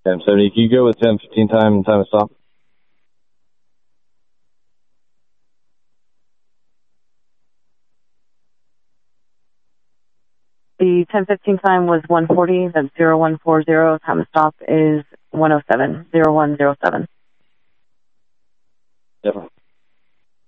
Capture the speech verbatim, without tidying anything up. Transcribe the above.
M seventy. Can you go with ten fifteen time and time of stop? The ten fifteen time was one forty, that's zero one four zero. Time of stop is one oh seven, zero one zero seven. Definitely.